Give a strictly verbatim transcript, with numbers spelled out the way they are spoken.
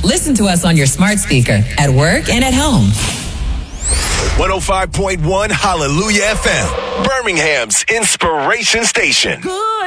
Listen to us on your smart speaker at work and at home. one oh five point one Hallelujah F M, Birmingham's inspiration station. Good.